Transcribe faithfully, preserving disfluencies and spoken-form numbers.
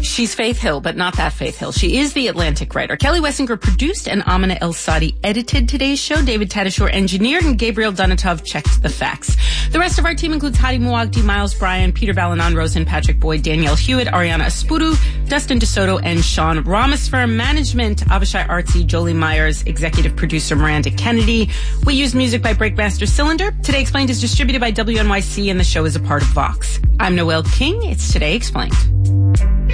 She's Faith Hill, but not that Faith Hill. She is the Atlantic writer. Kelly Wessinger produced and Amina El-Sadi edited today's show. David Tadashore engineered and Gabriel Donatov checked the facts. The rest of our team includes Hadi Muagdi, Miles Bryan, Peter Balanon, Rosen, Patrick Boyd, Danielle Hewitt, Ariana Espuru, Dustin DeSoto, and Sean Ramasfer. Management, Avishai Artsy, Jolie Myers, executive producer Miranda Kennedy. We use music by Breakmaster Cylinder. Today Explained is distributed by W N Y C and the show is a part of Vox. I'm Noelle King. It's Today Explained.